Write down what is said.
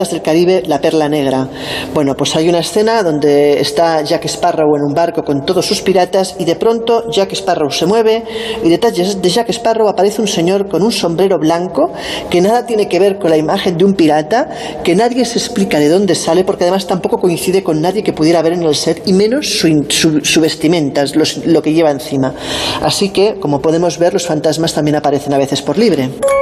del Caribe, La Perla Negra. Bueno, pues hay una escena donde está Jack Sparrow en un barco con todos sus piratas y de pronto Jack Sparrow se mueve y detrás de Jack Sparrow aparece un señor con un sombrero blanco que nada tiene que ver con la imagen de un pirata, que nadie se explica de dónde sale porque además tampoco coincide con nadie que pudiera ver en el set y menos su vestimenta, lo que lleva encima. Así que, como podemos ver, los fantasmas también aparecen a veces por libre.